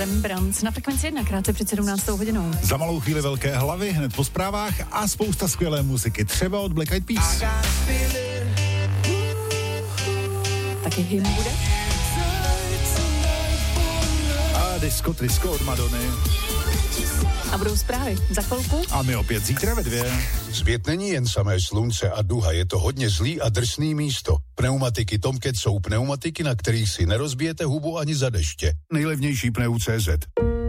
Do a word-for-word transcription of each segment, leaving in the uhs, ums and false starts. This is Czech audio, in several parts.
Rembrandt na Frekvenci jedna, krátce před sedmnáctou hodinou. Za malou chvíli velké hlavy, hned po zprávách a spousta skvělé muziky, třeba od Black Eyed Peas. Taky hymn bude. A disco trisko od Madony. A budou zprávy za chvilku. A my opět zítra ve dvě. Svět není jen samé slunce a duha, je to hodně zlý a drsný místo. Pneumatiky Tomcat jsou pneumatiky, na kterých si nerozbijete hubu ani za deště. Nejlevnější pneu tečka cé zet.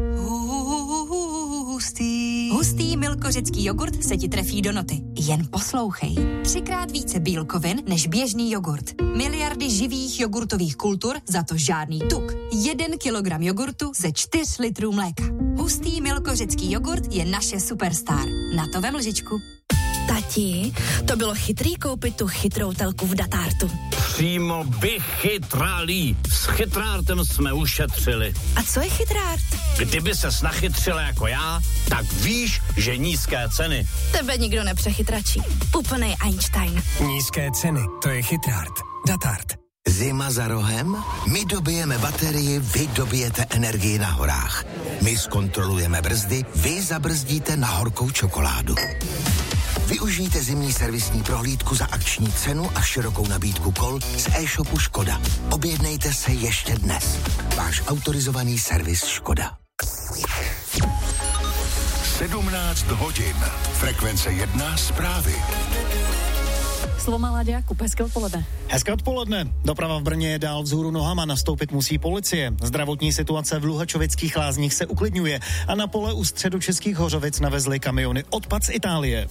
Hustý. Hustý milkořecký jogurt se ti trefí do noty. Jen poslouchej. Třikrát více bílkovin než běžný jogurt. Miliardy živých jogurtových kultur, za to žádný tuk. Jeden kilogram jogurtu ze čtyř litrů mléka. Hustý milkořecký jogurt je naše superstar. Na to vem lžičku. Tati, to bylo chytrý koupit tu chytrou telku v Datártu. Přímo vychytralý. S chytrártem jsme ušetřili. A co je chytrárt? Kdyby ses nachytřila jako já, tak víš, že nízké ceny. Tebe nikdo nepřechytračí. Úplnej Einstein. Nízké ceny, to je chytrárt. Datart. Zima za rohem? My dobijeme baterii, vy dobijete energii na horách. My zkontrolujeme brzdy, vy zabrzdíte na horkou čokoládu. Využijte zimní servisní prohlídku za akční cenu a širokou nabídku kol z e-shopu Škoda. Objednejte se ještě dnes. Váš autorizovaný servis Škoda. sedmnáct hodin. Frekvence jedna zprávy. Slovo má Láďa Jakub, hezké odpoledne. Hezké odpoledne. Doprava v Brně je dál vzhůru nohama, nastoupit musí policie. Zdravotní situace v Luhačovických lázních se uklidňuje a na pole u středočeských Hořovic navezly kamiony odpad z Itálie.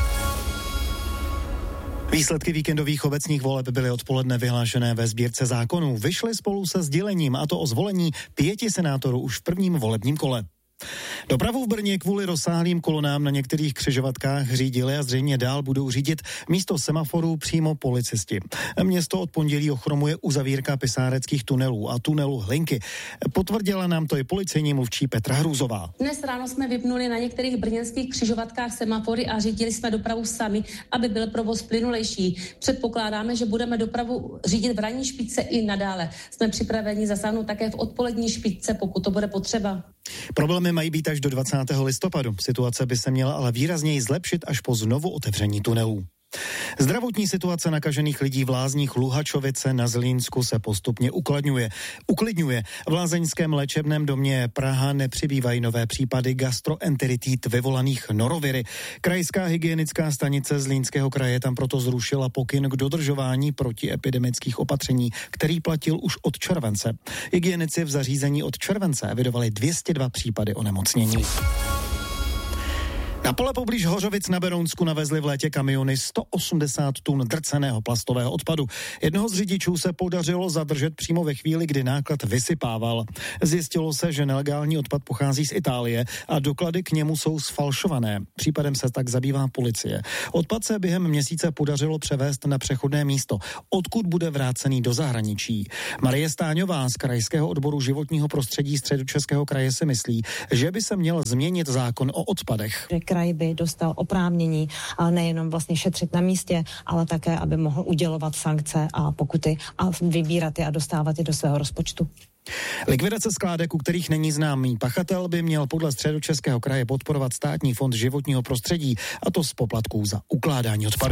Výsledky víkendových obecních voleb byly odpoledne vyhlášené ve sbírce zákonů. Vyšly spolu se sdělením, a to o zvolení pěti senátorů už v prvním volebním kole. Dopravu v Brně kvůli rozsáhlým kolonám na některých křižovatkách řídili a zřejmě dál budou řídit místo semaforů přímo policisti. Město od pondělí ochromuje uzavírka pisáreckých tunelů a tunelu Hlinky. Potvrdila nám to i policejní mluvčí Petra Hrůzová. Dnes ráno jsme vypnuli na některých brněnských křižovatkách semafory a řídili jsme dopravu sami, aby byl provoz plynulejší. Předpokládáme, že budeme dopravu řídit v ranní špičce i nadále. Jsme připraveni zasáhnout také v odpolední špičce, pokud to bude potřeba. Problémy mají být až do dvacátého listopadu. Situace by se měla ale výrazněji zlepšit až po znovu otevření tunelů. Zdravotní situace nakažených lidí v lázních Luhačovice na Zlínsku se postupně uklidňuje. uklidňuje. V lázeňském léčebném domě Praha nepřibývají nové případy gastroenteritit vyvolaných noroviry. Krajská hygienická stanice Zlínského kraje tam proto zrušila pokyn k dodržování protiepidemických opatření, který platil už od července. Hygienici v zařízení od července evidovali dvě stě dva případy onemocnění. Na pole poblíž Hořovic na Berounsku navezli v létě kamiony sto osmdesát tun drceného plastového odpadu. Jednoho z řidičů se podařilo zadržet přímo ve chvíli, kdy náklad vysypával. Zjistilo se, že nelegální odpad pochází z Itálie a doklady k němu jsou sfalšované. Případem se tak zabývá policie. Odpad se během měsíce podařilo převést na přechodné místo, odkud bude vrácený do zahraničí. Marie Stáňová z krajského odboru životního prostředí Středočeského kraje si myslí, že by se měl změnit zákon o odpadech. Kraj by dostal oprávnění, ale nejenom vlastně šetřit na místě, ale také, aby mohl udělovat sankce a pokuty a vybírat je a dostávat je do svého rozpočtu. Likvidace skládek, u kterých není známý pachatel, by měl podle Středočeského kraje podporovat Státní fond životního prostředí, a to z poplatků za ukládání odpadu.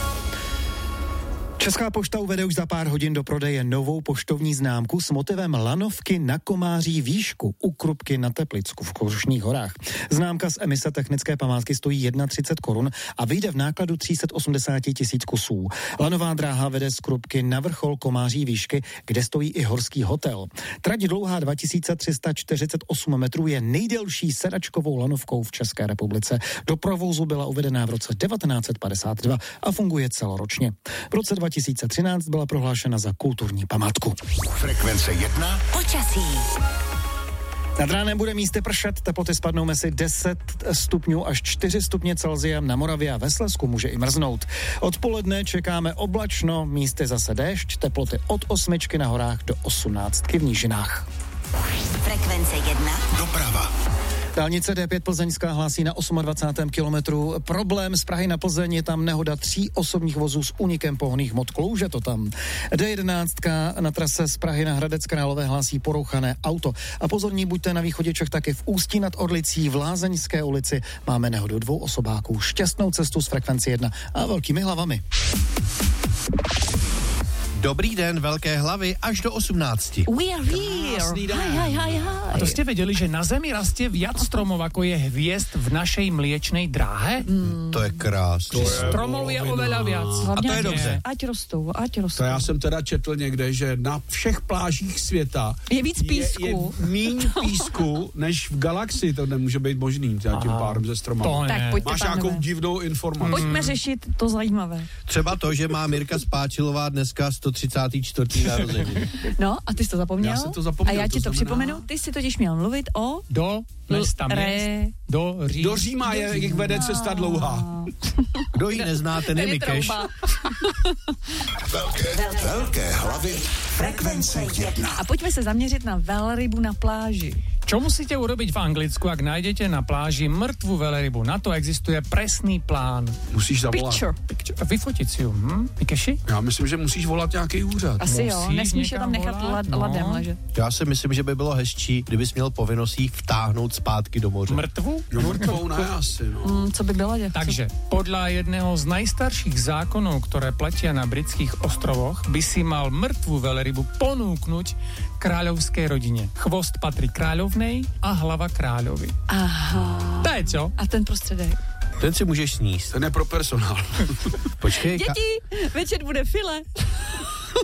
Česká pošta uvede už za pár hodin do prodeje novou poštovní známku s motivem lanovky na Komáří výšku u Krupky na Teplicku v Krušných horách. Známka z emise technické památky stojí třicet jedna korun a vyjde v nákladu tři sta osmdesát tisíc kusů. Lanová dráha vede z Krupky na vrchol Komáří výšky, kde stojí i horský hotel. Trať dlouhá dva tisíce tři sta čtyřicet osm metrů je nejdelší sedačkovou lanovkou v České republice. Do provozu byla uvedená v roce devatenáct set padesát dva a funguje celoročně. V roce dva tisíce třináct byla prohlášena za kulturní památku. Frekvence jedna. Počasí. Nad ránem bude místy pršet, teploty spadnou mezi deset stupňů až čtyři stupně Celsia, na Moravě a ve Slezsku může i mrznout. Odpoledne čekáme oblačno, místy zase déšť, teploty od osmičky na horách do osmnáctky v nížinách. Frekvence jedna. Doprava. Dálnice D pět Plzeňská hlásí na dvacátém osmém kilometru problém z Prahy na Plzeň, je tam nehoda tří osobních vozů s únikem pohonných hmot, klouže to tam. D jedenáct na trase z Prahy na Hradec Králové hlásí porouchané auto. A pozorní buďte na východě Čech taky v Ústí nad Orlicí v Lázeňské ulici máme nehodu dvou osobáků. Šťastnou cestu z frekvenci jedna a velkými hlavami. Dobrý den, velké hlavy až do osmnácti. We are here. Hi, hi, hi, hi. A to ste vedeli, že na Zemi rastie viac stromov, ako je hviezd v našej mliečnej dráhe? Mm. To je krásné. Stromov je oveľa viac. A to je dobře. Ať rostou, ať rostou. To já jsem teda četl někde, že na všech plážích světa je víc písku. Je, je míň písku, než v galaxii. To nemůže být možný, tím pádem ze stromama. Tak pojďte, Máš nějakou divnou informaci. Pojďme řešit to zajímavé. Třeba to, že má Mirka Spáčilová dneska sto třicáté čtvrté narozeniny. No, a ty jsi to zapomněl? Já jsem to zapomněl. A já ti to, to znamená... připomenu. Ty jsi totiž měl mluvit o... Do města měst. Do Říma. Do Říma je, jak vede cesta dlouhá. Kdo ji nezná, ten je Mikeš. Velké, velké hlavy frekvence jedna. A pojďme se zaměřit na velrybu na pláži. Čo musíte urobiť v Anglicku, ak nájdete na pláži mŕtvu veľrybu? Na to existuje presný plán. Musíš zavolat. Picture. Picture. Vyfotit si ju, hm? Mikeši? Já myslím, že musíš volat nějaký úřad. Asi Musíš jo, nesmíš je tam nechat volat, la- ladem no. ležet. Já si myslím, že by bylo hezčí, kdybys měl povinnost jí vtáhnout zpátky do moře. Mrtvu? No mrtvou ne asi, no. Mm, co by bylo? Děv? Takže podľa jedného z najstarších zákonov, ktoré platia na britských ostrovoch, by si mal mŕtvu veľrybu ponúknuť kráľovskej rodine. Chvost patrí kráľovnej a hlava kráľovi. Aha. To je čo? A ten prostředek? Ten si můžeš sníst. Ten je pro personál. Počkej. Děti, večer bude file.